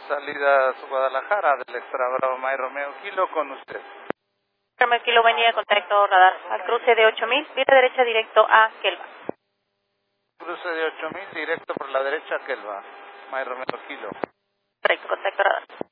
salida a Guadalajara del Extra Bravo Mike Romeo Kilo con usted. Romeo Kilo, buen día, contacto radar al cruce de 8000, vía derecha directo a Kelva. Cruce de 8000, directo por la derecha a Kelva, Mike Romeo Kilo. Correcto, contacto radar.